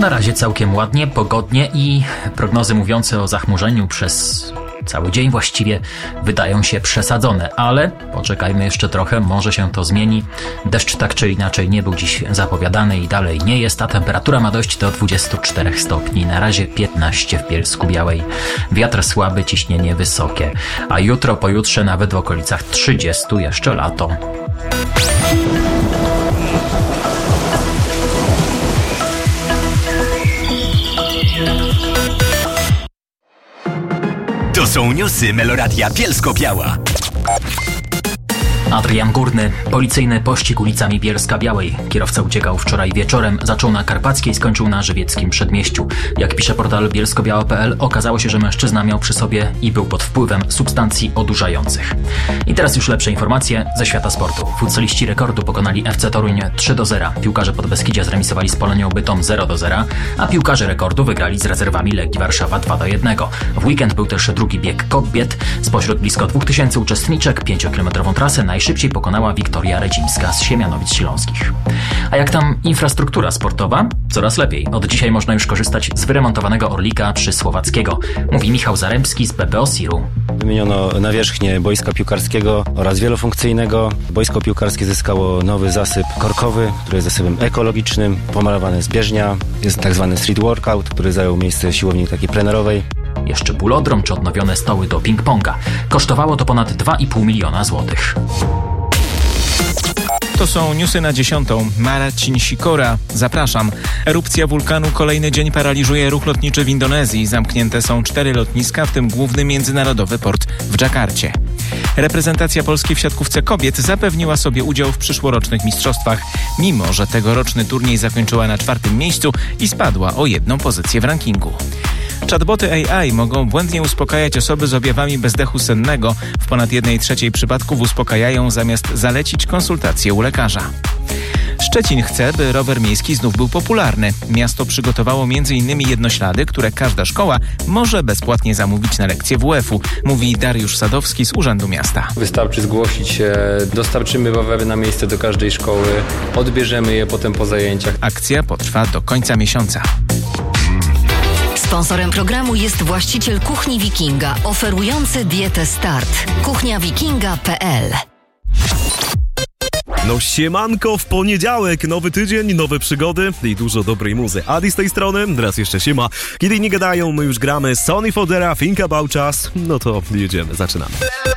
Na razie całkiem ładnie, pogodnie i prognozy mówiące o zachmurzeniu przez cały dzień właściwie wydają się przesadzone, ale poczekajmy jeszcze trochę, może się to zmieni. Deszcz tak czy inaczej nie był dziś zapowiadany i dalej nie jest, a temperatura ma dojść do 24 stopni, na razie 15 w Bielsku-Białej. Wiatr słaby, ciśnienie wysokie, a jutro, pojutrze nawet w okolicach 30 jeszcze lato. To są newsy Meloradia Bielsko-Biała. Adrian Górny. Policyjny pościg ulicami Bielska-Białej. Kierowca uciekał wczoraj wieczorem, zaczął na Karpackiej, skończył na Żywieckim Przedmieściu. Jak pisze portal bielskobiała.pl, okazało się, że mężczyzna miał przy sobie i był pod wpływem substancji odurzających. I teraz już lepsze informacje ze świata sportu. Futsaliści rekordu pokonali FC Toruń 3-0. Piłkarze Podbeskidzia zremisowali z Polonią Bytom 0-0, a piłkarze rekordu wygrali z rezerwami Legii Warszawa 2-1. W weekend był też drugi bieg kobiet. Spośród blisko 2000 uczestniczek 5-kilometrową trasę najszybciej pokonała Wiktoria Redzimska z Siemianowic Śląskich. A jak tam infrastruktura sportowa? Coraz lepiej. Od dzisiaj można już korzystać z wyremontowanego Orlika przy Słowackiego. Mówi Michał Zaremski z BPO Siru. Wymieniono nawierzchnię boiska piłkarskiego oraz wielofunkcyjnego. Boisko piłkarskie zyskało nowy zasyp korkowy, który jest zasypem ekologicznym, pomalowany z bieżnia. Jest tak zwany street workout, który zajął miejsce siłowni takiej plenerowej. Jeszcze bulodrom czy odnowione stoły do ping-ponga. Kosztowało to ponad 2,5 miliona złotych. To są newsy na 10. Marcin Sikora. Zapraszam. Erupcja wulkanu kolejny dzień paraliżuje ruch lotniczy w Indonezji. Zamknięte są 4 lotniska, w tym główny międzynarodowy port w Dżakarcie. Reprezentacja Polski w siatkówce kobiet zapewniła sobie udział w przyszłorocznych mistrzostwach, mimo że tegoroczny turniej zakończyła na 4. miejscu i spadła o 1 pozycję w rankingu. Chatboty AI mogą błędnie uspokajać osoby z objawami bezdechu sennego. W ponad 1/3 przypadków uspokajają zamiast zalecić konsultację u lekarza. Szczecin chce, by rower miejski znów był popularny. Miasto przygotowało m.in. jednoślady, które każda szkoła może bezpłatnie zamówić na lekcję WF-u, mówi Dariusz Sadowski z Urzędu Miasta. Wystarczy zgłosić się, dostarczymy rowery na miejsce do każdej szkoły, odbierzemy je potem po zajęciach. Akcja potrwa do końca miesiąca. Sponsorem programu jest właściciel Kuchni Wikinga, oferujący dietę Start. kuchniawikinga.pl. No siemanko, w poniedziałek, nowy tydzień, nowe przygody i dużo dobrej muzy. Adi z tej strony, raz jeszcze siema. Kiedy nie gadają, my już gramy Sonny Fodera, Think About Us. No to jedziemy, zaczynamy.